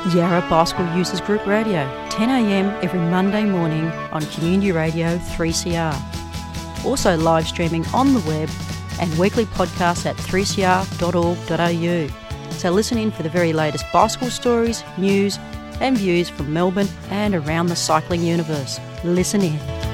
Yarra Bicycle Users Group Radio, 10am every Monday morning on Community Radio 3CR. Also live streaming on the web and weekly podcasts at 3cr.org.au. So listen in for the very latest bicycle stories, news and views from Melbourne and around the cycling universe. Listen in.